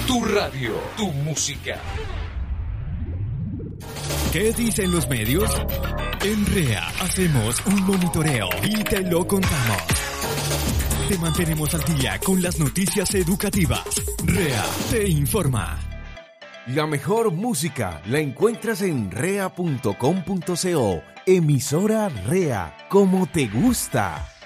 Tu radio, tu música. ¿Qué dicen los medios? En REA hacemos un monitoreo y te lo contamos. Te mantenemos al día con las noticias educativas. REA te informa. La mejor música la encuentras en rea.com.co. Emisora REA, como te gusta.